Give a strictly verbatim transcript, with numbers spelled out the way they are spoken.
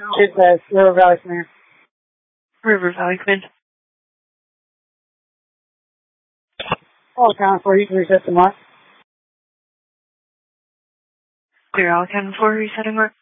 It says River Valley Center. River Valley Command. All Town four, you can reset the mark. Clear all Town four, resetting mark.